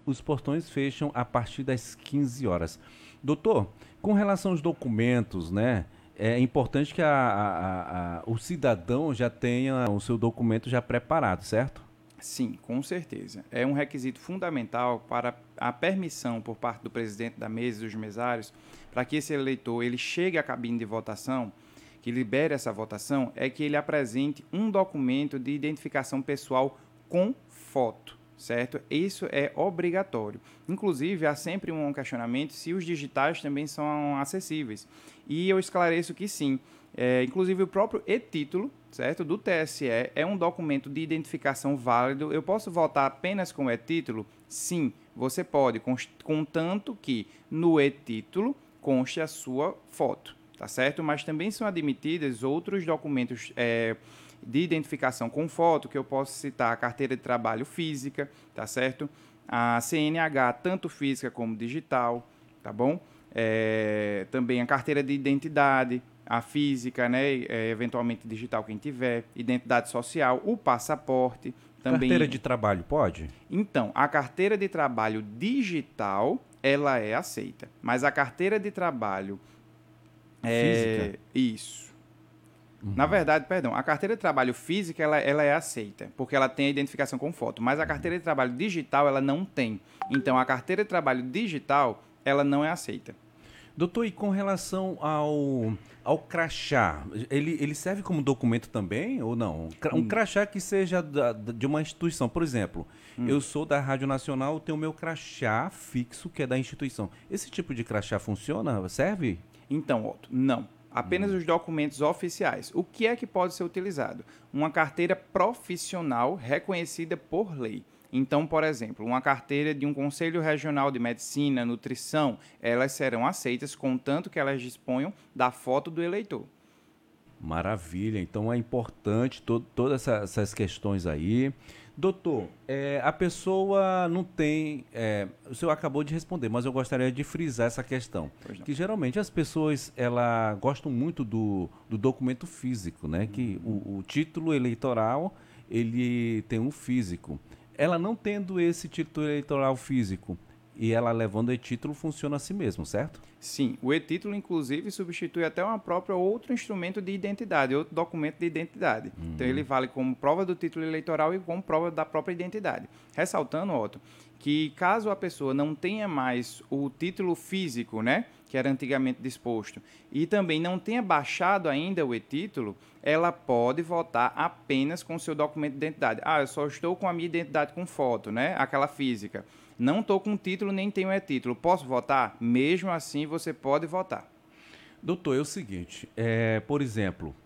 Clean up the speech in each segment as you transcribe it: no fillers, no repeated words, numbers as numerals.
os portões fecham a partir das 15 horas. Doutor, com relação aos documentos, né? É importante que o cidadão já tenha o seu documento já preparado, certo? Sim, com certeza. É um requisito fundamental para a permissão por parte do presidente da mesa e dos mesários para que esse eleitor ele chegue à cabine de votação, que libere essa votação, é que ele apresente um documento de identificação pessoal com foto, certo? Isso é obrigatório. Inclusive, há sempre um questionamento se os digitais também são acessíveis. E eu esclareço que sim. Inclusive, o próprio e-título, certo, do TSE é um documento de identificação válido. Eu posso votar apenas com e-título? Sim, você pode, contanto que no e-título conste a sua foto, tá certo? Mas também são admitidos outros documentos de identificação com foto, que eu posso citar a carteira de trabalho física, tá certo? A CNH, tanto física como digital, tá bom? Também a carteira de identidade, a física, né? Eventualmente digital, quem tiver, identidade social, o passaporte. Carteira Também. de trabalho pode? Então, a carteira de trabalho digital, ela é aceita, mas a carteira de trabalho Física? isso. Na verdade, perdão, a carteira de trabalho física ela é aceita, porque ela tem a identificação com foto, mas a carteira de trabalho digital ela não tem. Então, a carteira de trabalho digital ela não é aceita. Doutor, e com relação ao crachá, ele serve como documento também ou não? Um crachá que seja de uma instituição. Por exemplo, eu sou da Rádio Nacional, tenho o meu crachá fixo, que é da instituição. Esse tipo de crachá funciona? Serve? Então, Otto, não. Apenas os documentos oficiais. O que é que pode ser utilizado? Uma carteira profissional reconhecida por lei. Então, por exemplo, uma carteira de um Conselho Regional de Medicina, Nutrição, elas serão aceitas, contanto que elas disponham da foto do eleitor. Maravilha, então é importante todas essas questões aí. Doutor, a pessoa não tem. O senhor acabou de responder, mas eu gostaria de frisar essa questão. Pois não. Que geralmente as pessoas ela gostam muito do documento físico, né? Que o título eleitoral ele tem um físico. Ela não tendo esse título eleitoral físico e ela levando o título funciona assim mesmo, certo? Sim, o e-título, inclusive, substitui até uma própria outro instrumento de identidade, outro documento de identidade. Então, ele vale como prova do título eleitoral e como prova da própria identidade. Ressaltando, Otto, que caso a pessoa não tenha mais o título físico, né, que era antigamente disposto, e também não tenha baixado ainda o e-título, ela pode votar apenas com o seu documento de identidade. Ah, eu só estou com a minha identidade com foto, né, aquela física. Não estou com título nem tenho e-título. Posso votar? Mesmo assim, você pode votar. Doutor, é o seguinte, por exemplo,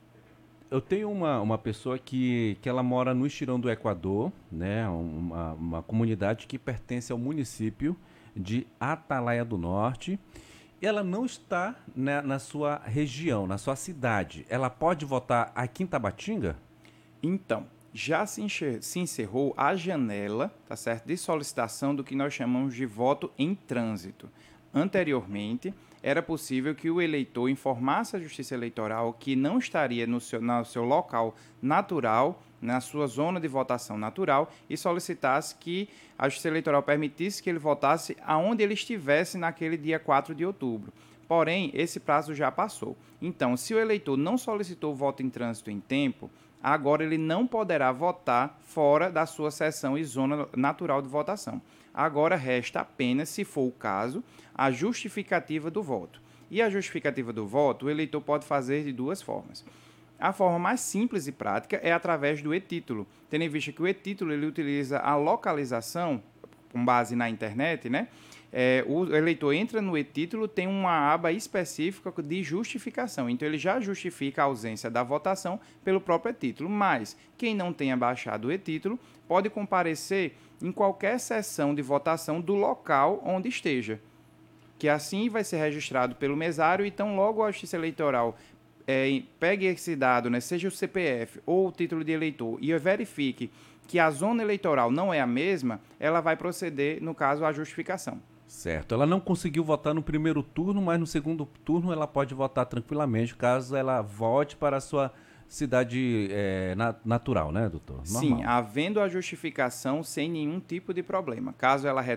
eu tenho uma pessoa que ela mora no estirão do Equador, né, uma comunidade que pertence ao município de Atalaia do Norte, e ela não está na sua região, na sua cidade. Ela pode votar aqui em Tabatinga? Então, já se encerrou a janela, tá certo, de solicitação do que nós chamamos de voto em trânsito. Anteriormente, era possível que o eleitor informasse a Justiça Eleitoral que não estaria no seu local natural, na sua zona de votação natural, e solicitasse que a Justiça Eleitoral permitisse que ele votasse aonde ele estivesse naquele dia 4 de outubro. Porém, esse prazo já passou. Então, se o eleitor não solicitou voto em trânsito em tempo, agora ele não poderá votar fora da sua seção e zona natural de votação. Agora resta apenas, se for o caso, a justificativa do voto. E a justificativa do voto, o eleitor pode fazer de duas formas. A forma mais simples e prática é através do e-título, tendo em vista que o e-título ele utiliza a localização, com base na internet, né? O eleitor entra no e-título, tem uma aba específica de justificação. Então, ele já justifica a ausência da votação pelo próprio e-título. Mas, quem não tenha baixado o e-título, pode comparecer em qualquer sessão de votação do local onde esteja. Que assim vai ser registrado pelo mesário, então logo a Justiça Eleitoral pegue esse dado, né, seja o CPF ou o título de eleitor, e verifique que a zona eleitoral não é a mesma, ela vai proceder, no caso, à justificação. Certo. Ela não conseguiu votar no primeiro turno, mas no segundo turno ela pode votar tranquilamente, caso ela vote para a sua cidade natural, né, doutor? Sim, Normal. havendo a justificação sem nenhum tipo de problema. Caso ela